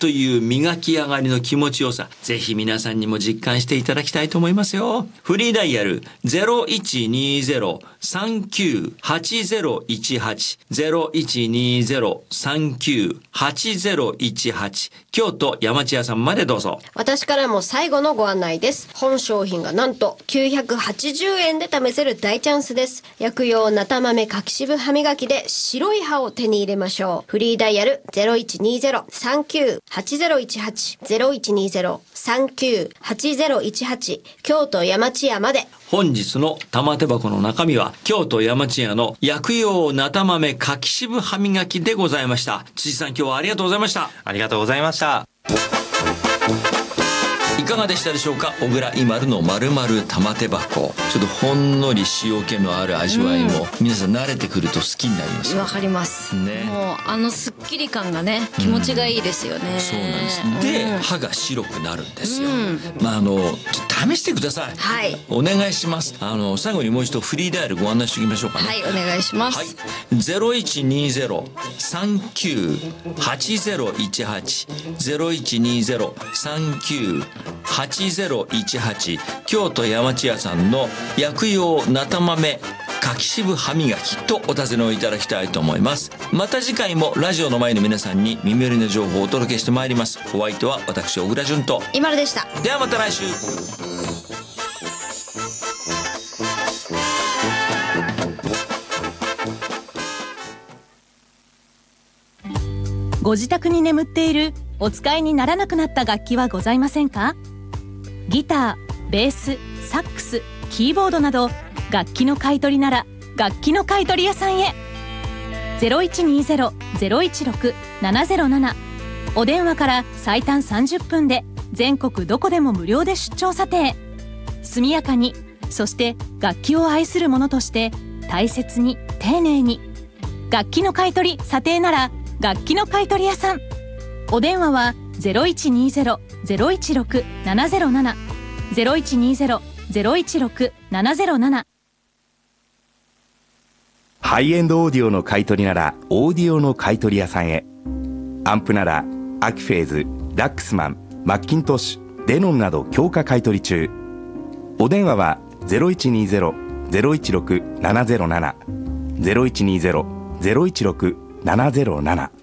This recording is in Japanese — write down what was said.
という磨き上がりの気持ちよさ、ぜひ皆さんにも実感していただきたいと思いますよ。フリーダイヤル 0120-398018 0120-398018 京都山千屋さんまでどうぞ。 私からも最後のご案内です。本商品がなんと980円で試せる大チャンスです。薬用なた豆かき渋歯磨きで白い歯を手に入れましょう。フリーダイヤル 0120-398018 0120-398018 京都山千屋まで。 本日の玉手箱の中身は京都山千屋の薬用なた豆かき渋歯磨きでございました。辻さん、今日はありがとうございました。 ありがとうございました。 いかがでしたでしょうか。小倉伊丸の丸々玉手箱、ちょっとほんのり塩気のある味わいも、皆さん慣れてくると好きになります。 わかりますね。もうすっきり感がね、気持ちがいいですよね。 そうなんです。で、歯が白くなるんですよ。ちょっと試してください。 はい、 お願いします。最後にもう一度フリーダイヤルご案内しておきましょうかね。 はい、お願いします。はい、 0120-398018 0120-398018 京都山千屋さんの薬用なた豆かき渋歯磨きとお尋ねをいただきたいと思います。また次回もラジオの前の皆さんに耳寄りの情報をお届けしてまいります。お相手は私小倉淳と伊丸でした。 ではまた来週。 ご自宅に眠っているお使いにならなくなった楽器はございませんか？ギター、ベース、サックス、キーボードなど楽器の買い取りなら楽器の買い取り屋さんへ。 0120-016-707 お電話から最短30分で全国どこでも無料で出張査定。速やかに、そして楽器を愛する者として大切に丁寧に。楽器の買い取り査定なら楽器の買い取り屋さん。お電話は 0120-016-707 0120-016-707。 ハイエンドオーディオの買い取りならオーディオの買い取り屋さんへ。アンプならアキフェーズ、ラックスマン、マッキントッシュ、デノンなど強化買い取り中。お電話は 0120-016-707 0120-016-707